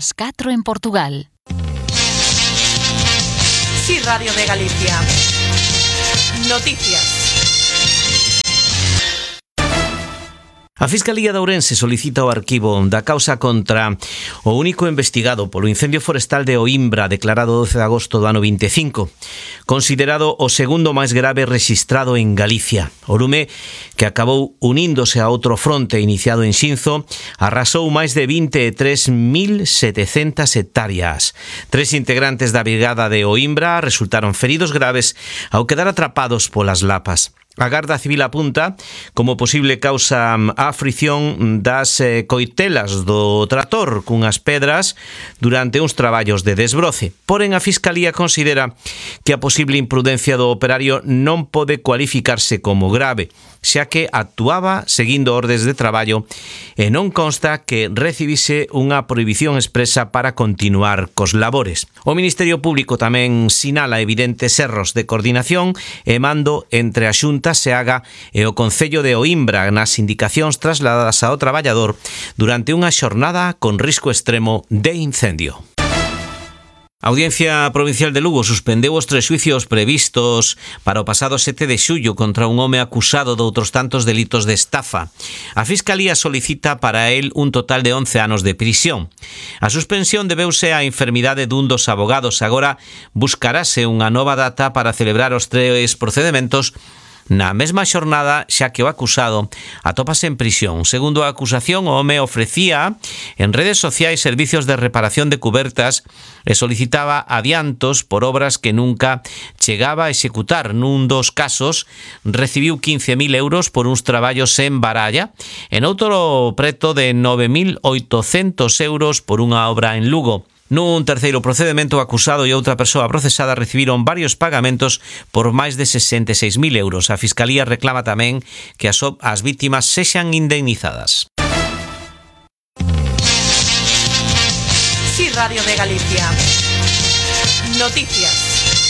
As 4 en Portugal. Sí, Radio de Galicia. Noticias. A Fiscalía de Ourense solicita o arquivo da causa contra o único investigado polo incendio forestal de Oimbra declarado 12 de agosto do ano 25, considerado o segundo máis grave rexistrado en Galicia. O lume, que acabou uníndose a outro fronte iniciado en Xinzo, arrasou máis de 23.700 hectáreas. 3 integrantes da brigada de Oimbra resultaron feridos graves ao quedar atrapados polas lapas. A Garda Civil apunta como posible causa a fricción das coitelas do trator cunhas pedras durante uns traballos de desbroce. Porén, a Fiscalía considera que a posible imprudencia do operario non pode cualificarse como grave, xa que actuaba seguindo ordes de traballo e non consta que recibise unha prohibición expresa para continuar cos labores. O Ministerio Público tamén sinala evidentes erros de coordinación e mando entre a Xunta Seaga e o Concello de Oimbra nas indicacións trasladadas ao traballador durante unha xornada con risco extremo de incendio. A Audiencia Provincial de Lugo suspendeu os 3 xuicios previstos para o pasado 7 de xullo contra un home acusado de outros tantos delitos de estafa. A Fiscalía solicita para el un total de 11 anos de prisión. A suspensión debeuse á enfermidade dun dos abogados. Agora buscarase unha nova data para celebrar os 3 procedementos na mesma xornada, xa que o acusado atópase en prisión. Segundo a acusación, o home ofrecía en redes sociais servicios de reparación de cubertas e solicitaba adiantos por obras que nunca chegaba a executar. Nun dos casos recibiu 15.000 euros por uns traballos en Baralla, en outro preto de 9.800 euros por unha obra en Lugo. Nun terceiro procedemento, o acusado e outra persoa procesada recibiron varios pagamentos por máis de 66.000 euros. A Fiscalía reclama tamén que as vítimas sexan indemnizadas. Sí, Radio de Galicia. Noticias.